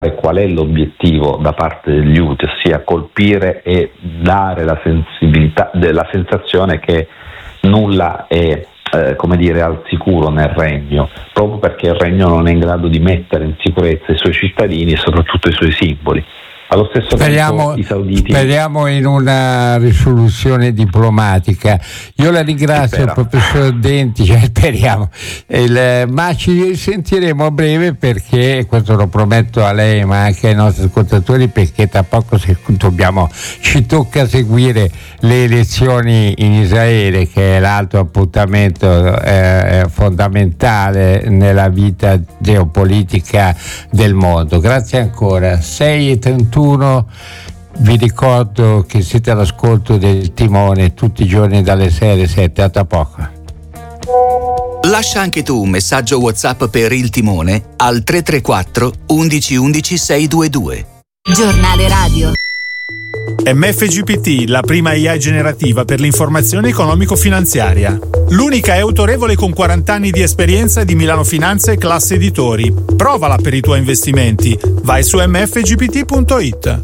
qual è l'obiettivo da parte degli Houthi, ossia colpire e dare la sensazione che nulla è al sicuro nel regno, proprio perché il regno non è in grado di mettere in sicurezza i suoi cittadini e soprattutto i suoi simboli. Allo stesso tempo i sauditi... Speriamo in una risoluzione diplomatica. Io la ringrazio, il professor Denti, speriamo. Ma ci sentiremo a breve, perché questo lo prometto a lei ma anche ai nostri ascoltatori, perché tra poco ci tocca seguire le elezioni in Israele, che è l'altro appuntamento fondamentale nella vita geopolitica del mondo. Grazie ancora. 6:31. Vi ricordo che siete all'ascolto del Timone tutti i giorni dalle 6 alle 7. A tra poco. Lascia anche tu un messaggio WhatsApp per il Timone al 334 11 11 622. Giornale radio. MFGPT, la prima AI generativa per l'informazione economico-finanziaria. L'unica è autorevole con 40 anni di esperienza di Milano Finanza e Classe Editori. Provala per i tuoi investimenti. Vai su mfgpt.it.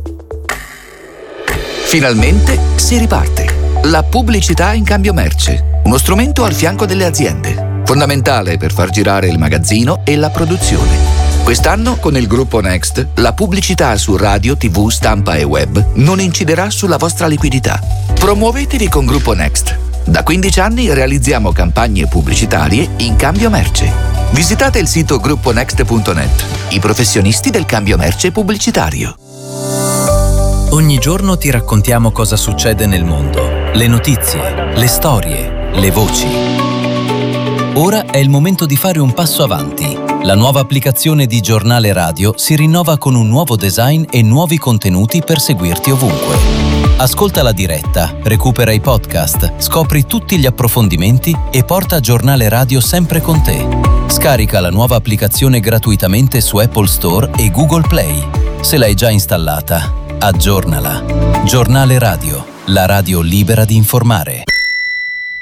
Finalmente si riparte. La pubblicità in cambio merce. Uno strumento al fianco delle aziende. Fondamentale per far girare il magazzino e la produzione. Quest'anno, con il gruppo Next, la pubblicità su radio, TV, stampa e web non inciderà sulla vostra liquidità. Promuovetevi con Gruppo Next. Da 15 anni realizziamo campagne pubblicitarie in cambio merce. Visitate il sito grupponext.net, i professionisti del cambio merce pubblicitario. Ogni giorno ti raccontiamo cosa succede nel mondo, le notizie, le storie, le voci. Ora è il momento di fare un passo avanti. La nuova applicazione di Giornale Radio si rinnova con un nuovo design e nuovi contenuti per seguirti ovunque. Ascolta la diretta, recupera i podcast, scopri tutti gli approfondimenti e porta Giornale Radio sempre con te. Scarica la nuova applicazione gratuitamente su Apple Store e Google Play. Se l'hai già installata, aggiornala. Giornale Radio, la radio libera di informare.